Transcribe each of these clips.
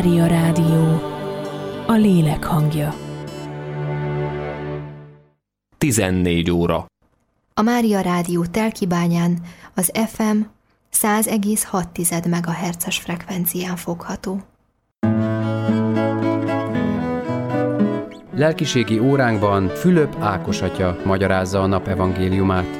Mária Rádió, a lélek hangja. 14 óra. A Mária Rádió Telkibányán az FM 100,6 MHz-es frekvencián fogható. Lelkiségi óránkban Fülöp Ákos atya magyarázza a nap evangéliumát.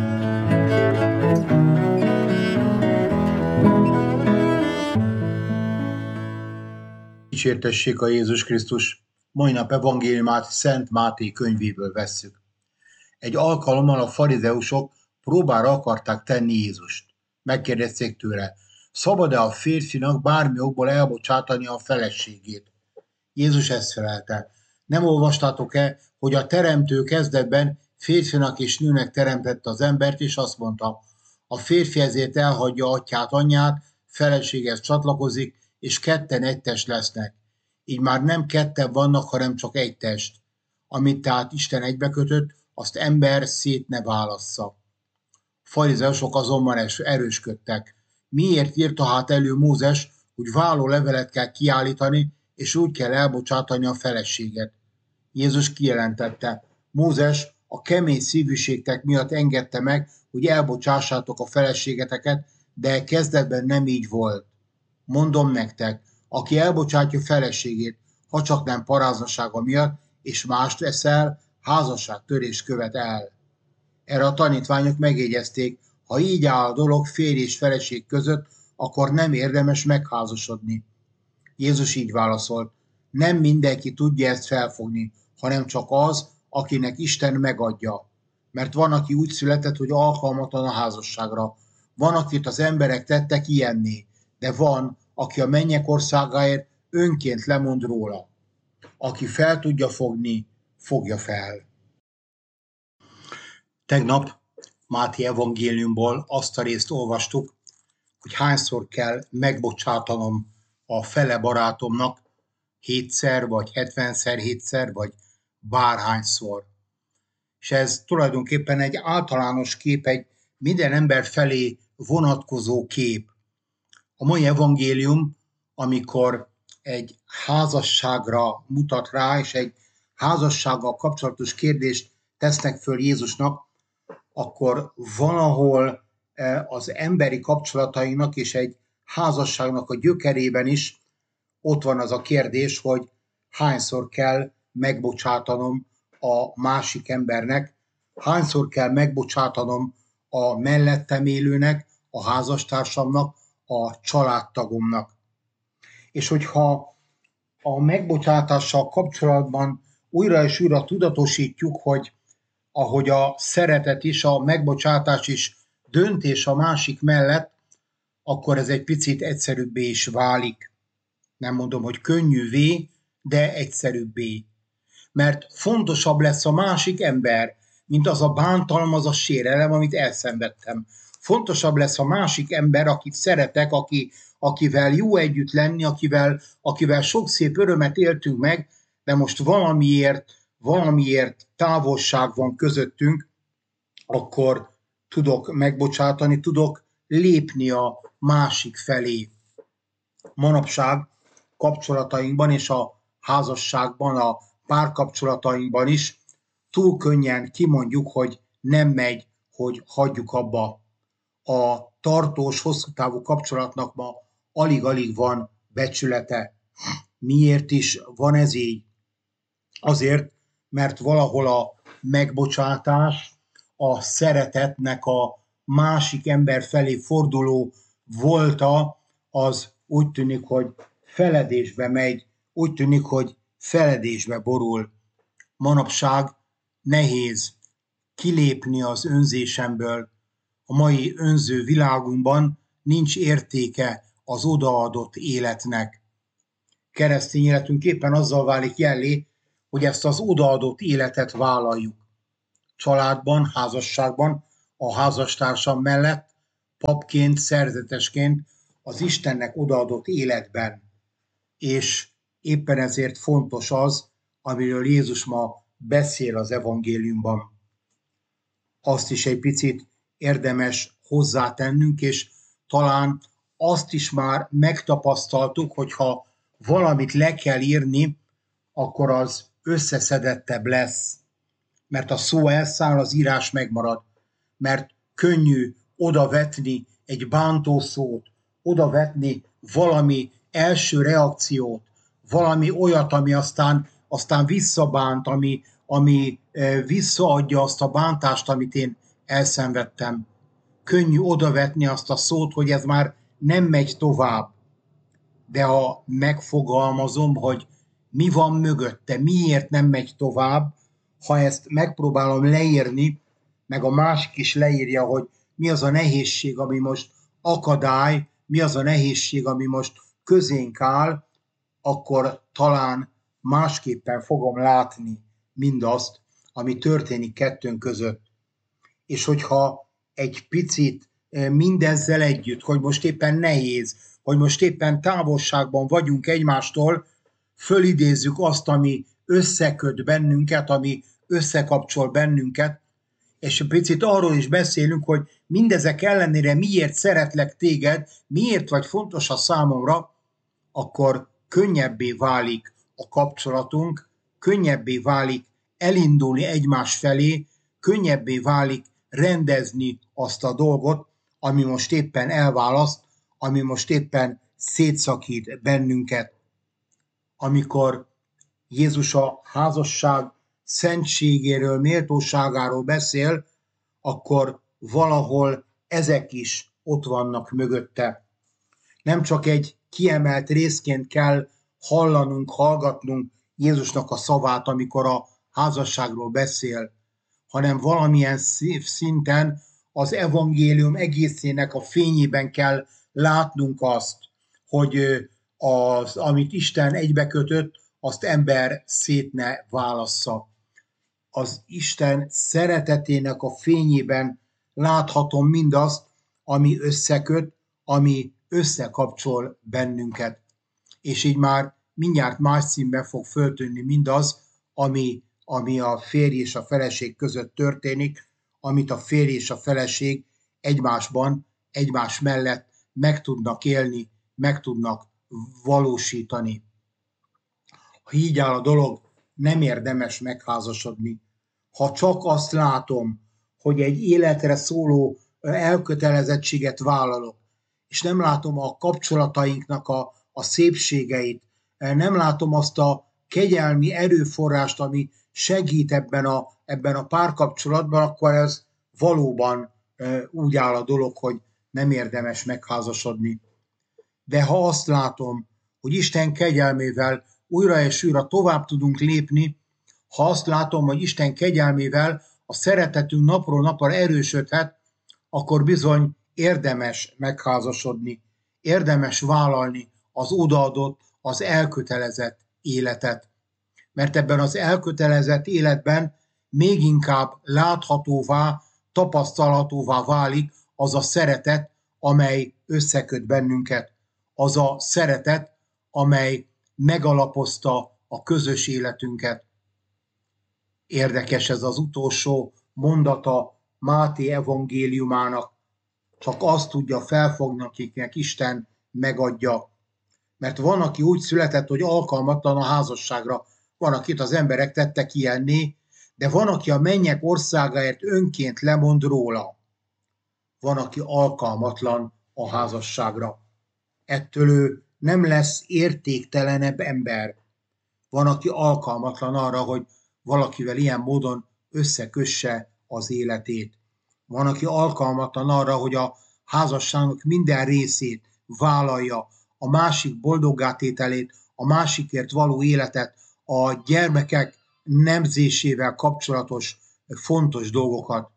Dicsértessék a Jézus Krisztus! Mai nap evangéliumát Szent Máté könyvéből vesszük. Egy alkalommal a farizeusok próbára akarták tenni Jézust. Megkérdezték tőle, szabad-e a férfinak bármi okból elbocsátani a feleségét? Jézus ezt felelte, nem olvastátok-e, hogy a teremtő kezdetben férfinak és nőnek teremtette az embert, és azt mondta, a férfi ezért elhagyja atyát, anyját, feleséghez csatlakozik, és ketten egy test lesznek. Így már nem ketten vannak, hanem csak egy test. Amit tehát Isten egybekötött, azt ember szét ne válassza. Farizeusok azonban erősködtek. Miért írta hát elő Mózes, hogy vállólevelet kell kiállítani, és úgy kell elbocsátani a feleséget? Jézus kijelentette, Mózes a kemény szívűségtek miatt engedte meg, hogy elbocsássátok a feleségeteket, de kezdetben nem így volt. Mondom nektek, aki elbocsátja feleségét, ha csak nem paráznasága miatt, és mást eszel, házasságtörést követ el. Erre a tanítványok megjegyezték, ha így áll a dolog férj és feleség között, akkor nem érdemes megházasodni. Jézus így válaszolt, nem mindenki tudja ezt felfogni, hanem csak az, akinek Isten megadja. Mert van, aki úgy született, hogy alkalmatlan a házasságra. Van, akit az emberek tettek ilyenné, de van, aki a mennyek országáért önként lemond róla. Aki fel tudja fogni, fogja fel. Tegnap Máté evangéliumból azt a részt olvastuk, hogy hányszor kell megbocsátanom a fele barátomnak, 7-szer, vagy 70-szer, 7-szer, vagy bárhányszor. És ez tulajdonképpen egy általános kép, egy minden ember felé vonatkozó kép. A mai evangélium, amikor egy házasságra mutat rá, és egy házassággal kapcsolatos kérdést tesznek föl Jézusnak, akkor valahol az emberi kapcsolatainak és egy házasságnak a gyökerében is ott van az a kérdés, hogy hányszor kell megbocsátanom a másik embernek, hányszor kell megbocsátanom a mellettem élőnek, a házastársamnak, a családtagomnak. És hogyha a megbocsátással kapcsolatban újra és újra tudatosítjuk, hogy ahogy a szeretet is, a megbocsátás is döntés a másik mellett, akkor ez egy picit egyszerűbbé is válik. Nem mondom, hogy könnyűvé, de egyszerűbbé. Mert fontosabb lesz a másik ember, mint az a bántalom, az a sérelem, amit elszenvedtem. Fontosabb lesz a másik ember, akit szeretek, akivel jó együtt lenni, akivel sok szép örömet éltünk meg, de most valamiért távolság van közöttünk, akkor tudok megbocsátani, tudok lépni a másik felé. Manapság kapcsolatainkban és a házasságban, a párkapcsolatainkban is túl könnyen kimondjuk, hogy nem megy, hogy hagyjuk abba. A tartós, hosszú távú kapcsolatnak ma alig-alig van becsülete. Miért is van ez így? Azért, mert valahol a megbocsátás, a szeretetnek a másik ember felé forduló volta, az úgy tűnik, hogy feledésbe megy, úgy tűnik, hogy feledésbe borul. Manapság nehéz kilépni az önzésemből. A mai önző világunkban nincs értéke az odaadott életnek. Keresztény életünk éppen azzal válik jellé, hogy ezt az odaadott életet vállaljuk. Családban, házasságban, a házastársam mellett, papként, szerzetesként, az Istennek odaadott életben. És éppen ezért fontos az, amiről Jézus ma beszél az evangéliumban. Azt is egy picit érdemes hozzátennünk, és talán azt is már megtapasztaltuk, hogyha valamit le kell írni, akkor az összeszedettebb lesz, mert a szó elszáll, az írás megmarad, mert könnyű odavetni egy bántó szót, odavetni valami első reakciót, valami olyat, ami aztán visszabánt, ami visszaadja azt a bántást, amit én elszenvedtem. Könnyű odavetni azt a szót, hogy ez már nem megy tovább. De ha megfogalmazom, hogy mi van mögötte, miért nem megy tovább, ha ezt megpróbálom leírni, meg a másik is leírja, hogy mi az a nehézség, ami most akadály, mi az a nehézség, ami most közénk áll, akkor talán másképpen fogom látni mindazt, ami történik kettőnk között. És hogyha egy picit mindezzel együtt, hogy most éppen nehéz, hogy most éppen távolságban vagyunk egymástól, fölidézzük azt, ami összeköt bennünket, ami összekapcsol bennünket, és picit arról is beszélünk, hogy mindezek ellenére miért szeretlek téged, miért vagy fontos a számomra, akkor könnyebbé válik a kapcsolatunk, könnyebbé válik elindulni egymás felé, könnyebbé válik rendezni azt a dolgot, ami most éppen elválaszt, ami most éppen szétszakít bennünket. Amikor Jézus a házasság szentségéről, méltóságáról beszél, akkor valahol ezek is ott vannak mögötte. Nem csak egy kiemelt részként kell hallanunk, hallgatnunk Jézusnak a szavát, amikor a házasságról beszél, hanem valamilyen szinten az evangélium egészének a fényében kell látnunk azt, hogy amit Isten egybekötött, azt ember szét ne válassza. Az Isten szeretetének a fényében láthatom mindazt, ami összeköt, ami összekapcsol bennünket. És így már mindjárt más színben fog föltűnni mindaz, ami a férj és a feleség között történik, amit a férj és a feleség egymásban, egymás mellett meg tudnak élni, meg tudnak valósítani. Ha így áll a dolog, nem érdemes megházasodni. Ha csak azt látom, hogy egy életre szóló elkötelezettséget vállalok, és nem látom a kapcsolatainknak a szépségeit, nem látom azt a kegyelmi erőforrást, ami segít ebben a párkapcsolatban, akkor ez valóban úgy áll a dolog, hogy nem érdemes megházasodni. De ha azt látom, hogy Isten kegyelmével újra és újra tovább tudunk lépni, ha azt látom, hogy Isten kegyelmével a szeretetünk napról napra erősödhet, akkor bizony érdemes megházasodni, érdemes vállalni az odaadott, az elkötelezett életet. Mert ebben az elkötelezett életben még inkább láthatóvá, tapasztalhatóvá válik az a szeretet, amely összeköt bennünket. Az a szeretet, amely megalapozta a közös életünket. Érdekes ez az utolsó mondata Máté evangéliumának. Csak azt tudja felfogni, akiknek Isten megadja. Mert van, aki úgy született, hogy alkalmatlan a házasságra. Van, akit az emberek tettek ilyenné, de van, aki a mennyek országáért önként lemond róla. Van, aki alkalmatlan a házasságra. Ettől ő nem lesz értéktelenebb ember. Van, aki alkalmatlan arra, hogy valakivel ilyen módon összekösse az életét. Van, aki alkalmatlan arra, hogy a házasságnak minden részét vállalja, a másik boldoggátételét, a másikért való életet, a gyermekek nemzésével kapcsolatos fontos dolgokat.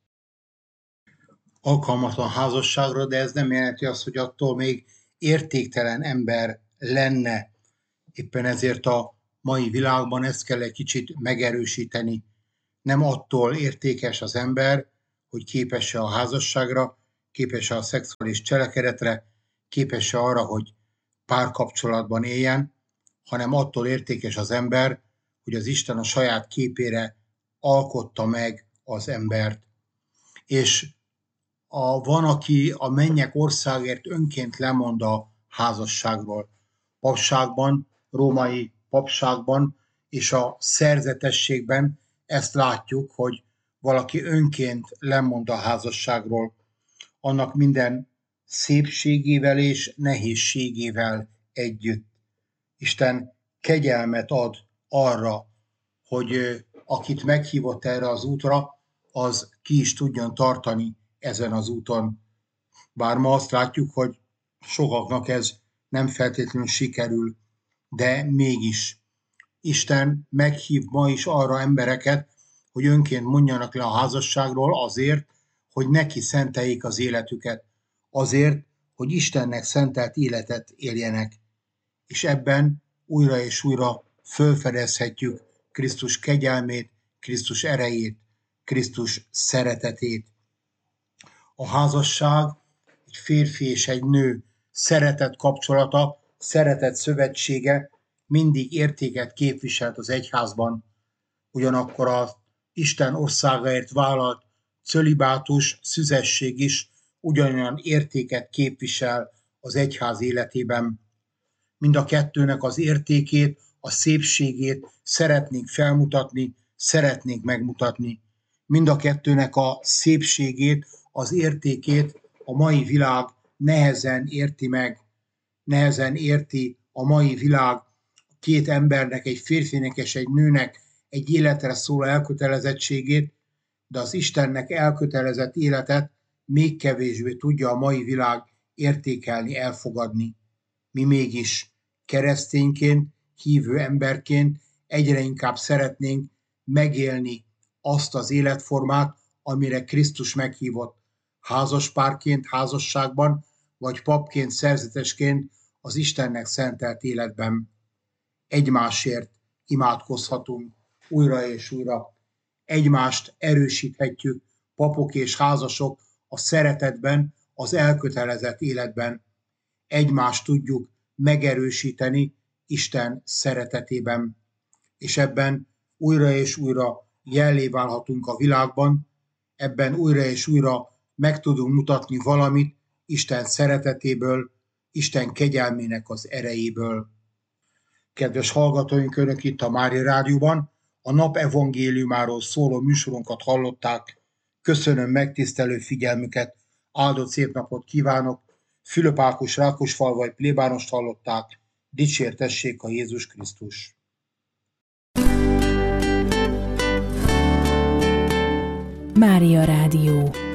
Alkalmatlan házasságra, de ez nem jelenti azt, hogy attól még értéktelen ember lenne. Éppen ezért a mai világban ezt kell egy kicsit megerősíteni. Nem attól értékes az ember, hogy képes-e a házasságra, képes-e a szexuális cselekedetre, képes-e arra, hogy párkapcsolatban éljen, hanem attól értékes az ember, hogy az Isten a saját képére alkotta meg az embert. És van, aki a mennyek országért önként lemond a házasságról. papságban, római papságban és a szerzetességben ezt látjuk, hogy valaki önként lemond a házasságról, annak minden szépségével és nehézségével együtt. Isten kegyelmet ad arra, hogy akit meghívott erre az útra, az ki is tudjon tartani ezen az úton. Bár ma azt látjuk, hogy sokaknak ez nem feltétlenül sikerül, de mégis Isten meghív ma is arra embereket, hogy önként mondjanak le a házasságról azért, hogy neki szenteljék az életüket, azért, hogy Istennek szentelt életet éljenek. És ebben újra és újra felfedezhetjük Krisztus kegyelmét, Krisztus erejét, Krisztus szeretetét. A házasság egy férfi és egy nő szeretet kapcsolata, szeretet szövetsége mindig értéket képviselt az egyházban. Ugyanakkor az Isten országáért vállalt cölibátus, szüzesség is ugyanolyan értéket képvisel az egyház életében. Mind a kettőnek az értékét, a szépségét szeretnénk felmutatni, szeretnénk megmutatni. Mind a kettőnek a szépségét, az értékét a mai világ nehezen érti meg. Nehezen érti a mai világ két embernek, egy férfinek és egy nőnek egy életre szóló elkötelezettségét, de az Istennek elkötelezett életet még kevésbé tudja a mai világ értékelni, elfogadni. Mi mégis keresztényként, hívő emberként egyre inkább szeretnénk megélni azt az életformát, amire Krisztus meghívott házaspárként, házasságban, vagy papként, szerzetesként az Istennek szentelt életben. Egymásért imádkozhatunk újra és újra. Egymást erősíthetjük, papok és házasok, a szeretetben, az elkötelezett életben. Egymást tudjuk megerősíteni Isten szeretetében. És ebben újra és újra jellé válhatunk a világban, ebben újra és újra meg tudunk mutatni valamit Isten szeretetéből, Isten kegyelmének az erejéből. Kedves hallgatóink, Önök itt a Mária Rádióban a nap evangéliumáról szóló műsorunkat hallották. Köszönöm megtisztelő figyelmüket, áldott szép napot kívánok. Fülöp Ákos Rákosfalvai plébánost hallották. Dicsértessék a Jézus Krisztus! Mária Rádió.